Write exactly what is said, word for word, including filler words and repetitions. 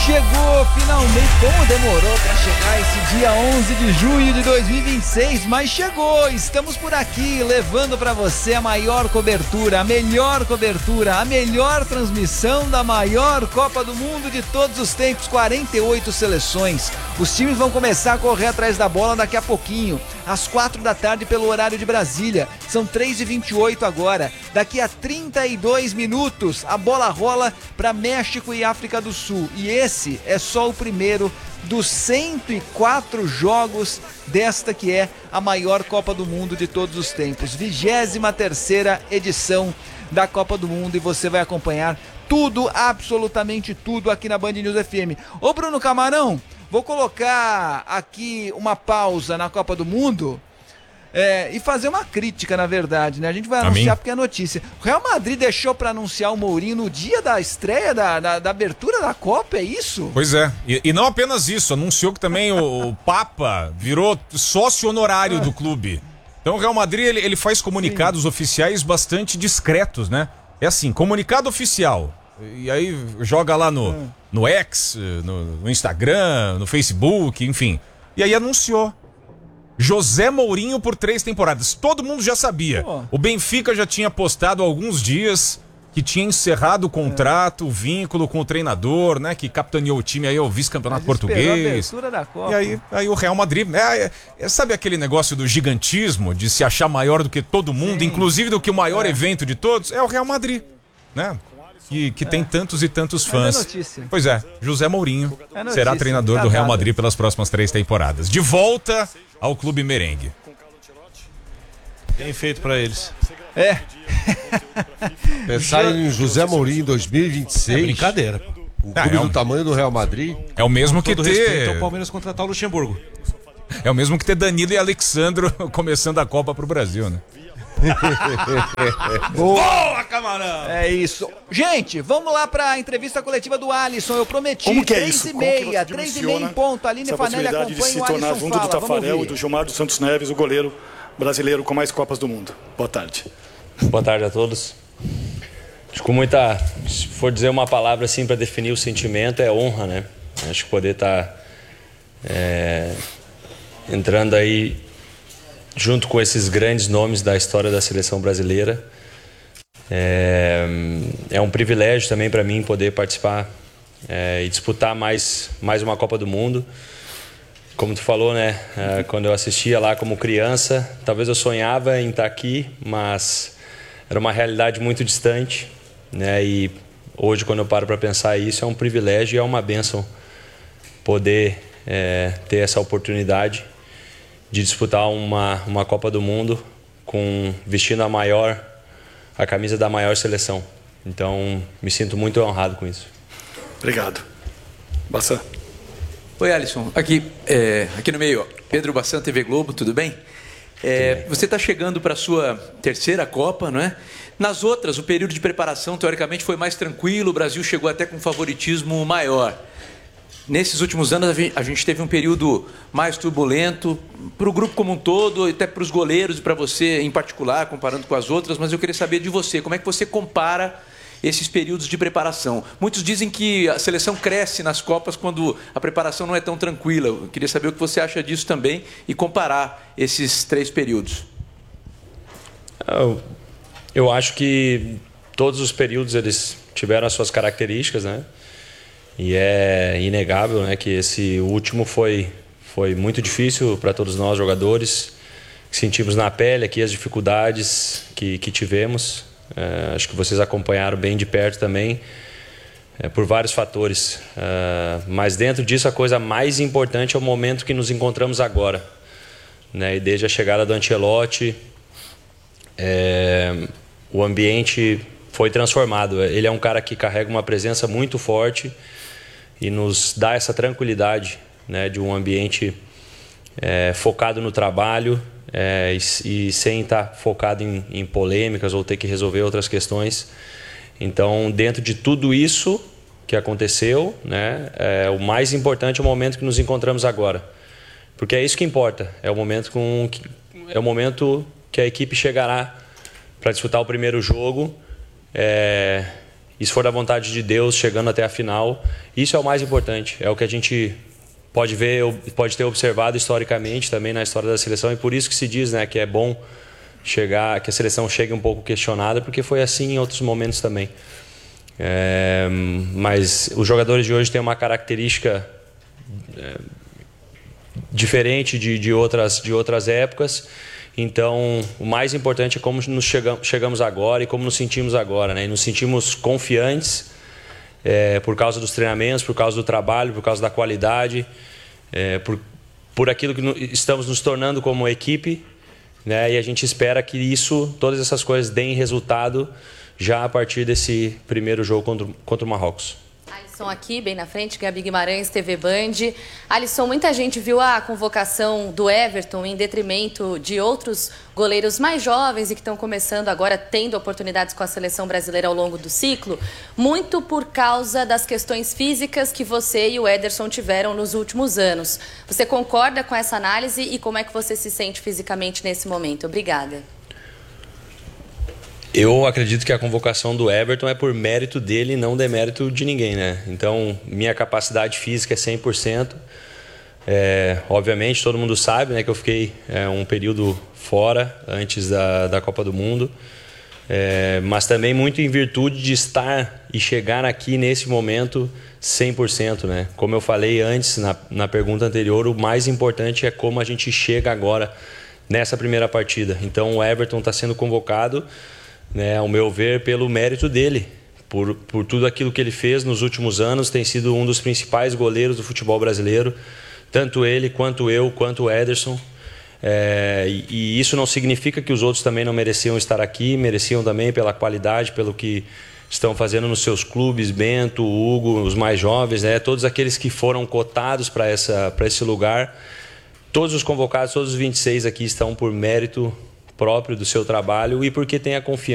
Chegou finalmente, como demorou para chegar esse dia onze de junho de dois mil e vinte e seis, mas chegou, estamos por aqui levando para você a maior cobertura, a melhor cobertura, a melhor transmissão da maior Copa do Mundo de todos os tempos, quarenta e oito seleções. Os times vão começar a correr atrás da bola daqui a pouquinho, às quatro da tarde pelo horário de Brasília, são três e vinte e oito agora, daqui a trinta e dois minutos a bola rola para México e África do Sul, e esse Esse é só o primeiro dos cento e quatro jogos desta que é a maior Copa do Mundo de todos os tempos, vigésima terceira edição da Copa do Mundo, e você vai acompanhar tudo, absolutamente tudo aqui na Band News F M. Ô Bruno Camarão, vou colocar aqui uma pausa na Copa do Mundo É, e fazer uma crítica, na verdade, né? A gente vai anunciar porque é notícia. O Real Madrid deixou para anunciar o Mourinho no dia da estreia, da, da, da abertura da Copa, é isso? Pois é, e, e não apenas isso, anunciou que também o, o Papa virou sócio honorário do clube. Então o Real Madrid, ele, ele faz comunicados Sim. oficiais bastante discretos, né? É assim, comunicado oficial, e aí joga lá no, é. no X, no, no Instagram, no Facebook, enfim. E aí anunciou José Mourinho por três temporadas. Todo mundo já sabia. Oh. O Benfica já tinha postado há alguns dias que tinha encerrado o contrato, o vínculo com o treinador, né? Que capitaneou o time aí ao vice-campeonato português. A da Copa. E aí, aí o Real Madrid, é, é, é, sabe aquele negócio do gigantismo, de se achar maior do que todo mundo, Sim. inclusive do que o maior é. evento de todos? É o Real Madrid, né? Que, que é. tem tantos e tantos fãs. É notícia. Pois é, José Mourinho é será treinador tá do Real Madrid pelas próximas três temporadas. De volta ao clube merengue. Bem feito pra eles. É. Pensar em José Mourinho em dois mil e vinte e seis. É brincadeira. O clube ah, é um... do tamanho do Real Madrid. É o mesmo que ter. Respeito ao Palmeiras contratar o Luxemburgo. É o mesmo que ter Danilo e Alexandro começando a Copa pro Brasil, né? Boa, Camarão! É isso. Gente, vamos lá para a entrevista coletiva do Alisson. Eu prometi. Como que é três isso? e meia, três e meia em ponto. Aline Fanelli acompanha de se o tornar Alisson junto fala. do Tafarel e do Gilmar dos Santos Neves, o goleiro brasileiro com mais Copas do Mundo. Boa tarde. Boa tarde a todos. Acho que com muita, se for dizer uma palavra assim para definir o sentimento, é honra, né? Acho que poder estar tá, é, entrando aí junto com esses grandes nomes da história da seleção brasileira. É, é um privilégio também para mim poder participar é, e disputar mais, mais uma Copa do Mundo. Como tu falou, né? É, quando eu assistia lá como criança, talvez eu sonhava em estar aqui, mas era uma realidade muito distante, né? E hoje, quando eu paro para pensar isso, é um privilégio e é uma bênção poder é, ter essa oportunidade de disputar uma, uma Copa do Mundo com, vestindo a maior, a camisa da maior seleção. Então, me sinto muito honrado com isso. Obrigado. Bassan. Oi, Alisson. Aqui, é, aqui no meio, Pedro Bassan, T V Globo, tudo bem? É, tudo bem. Você está chegando para a sua terceira Copa, não é? Nas outras, o período de preparação, teoricamente, foi mais tranquilo, o Brasil chegou até com um favoritismo maior. Nesses últimos anos, a gente teve um período mais turbulento, para o grupo como um todo, até para os goleiros e para você em particular, comparando com as outras, mas eu queria saber de você, como é que você compara esses períodos de preparação? Muitos dizem que a seleção cresce nas Copas quando a preparação não é tão tranquila. Eu queria saber o que você acha disso também e comparar esses três períodos. Eu, eu acho que todos os períodos eles tiveram as suas características, né? E é inegável, né, que esse último foi, foi muito difícil para todos nós jogadores. Sentimos na pele aqui as dificuldades que, que tivemos. É, acho que vocês acompanharam bem de perto também, é, por vários fatores. É, mas dentro disso a coisa mais importante é o momento que nos encontramos agora, né? E desde a chegada do Ancelotti, é, o ambiente foi transformado. Ele é um cara que carrega uma presença muito forte e nos dá essa tranquilidade, né, de um ambiente é, focado no trabalho é, e, e sem estar focado em, em polêmicas ou ter que resolver outras questões. Então, dentro de tudo isso que aconteceu, né, é, o mais importante é o momento que nos encontramos agora, porque é isso que importa. É o momento com é o momento que a equipe chegará para disputar o primeiro jogo. É, e se for da vontade de Deus, chegando até a final, isso é o mais importante, é o que a gente pode ver, pode ter observado historicamente também na história da seleção, e por isso que se diz, né, que é bom chegar, que a seleção chegue um pouco questionada, porque foi assim em outros momentos também. É, mas os jogadores de hoje têm uma característica é, diferente de, de, outras, de outras épocas. Então, o mais importante é como nos chegamos, chegamos agora e como nos sentimos agora, né? E nos sentimos confiantes é, por causa dos treinamentos, por causa do trabalho, por causa da qualidade, é, por, por aquilo que no, estamos nos tornando como equipe, né? E a gente espera que isso, todas essas coisas deem resultado já a partir desse primeiro jogo contra, contra o Marrocos. Alisson aqui, bem na frente, Gabi Guimarães, T V Band. Alisson, muita gente viu a convocação do Everton em detrimento de outros goleiros mais jovens e que estão começando agora, tendo oportunidades com a seleção brasileira ao longo do ciclo, muito por causa das questões físicas que você e o Ederson tiveram nos últimos anos. Você concorda com essa análise e como é que você se sente fisicamente nesse momento? Obrigada. Eu acredito que a convocação do Everton é por mérito dele e não demérito de ninguém, né? Então, minha capacidade física é cem por cento. É, obviamente, todo mundo sabe, né, que eu fiquei é, um período fora antes da, da Copa do Mundo. É, mas também muito em virtude de estar e chegar aqui nesse momento cem por cento, né? Como eu falei antes, na, na pergunta anterior, o mais importante é como a gente chega agora nessa primeira partida. Então, o Everton está sendo convocado, né, ao meu ver, pelo mérito dele, por, por tudo aquilo que ele fez nos últimos anos, tem sido um dos principais goleiros do futebol brasileiro, tanto ele, quanto eu, quanto o Ederson, é, e, e isso não significa que os outros também não mereciam estar aqui, mereciam também pela qualidade, pelo que estão fazendo nos seus clubes, Bento, Hugo, os mais jovens, né, todos aqueles que foram cotados para essa, para esse lugar, todos os convocados, todos os vinte e seis aqui estão por mérito próprio do seu trabalho e porque tem a confiança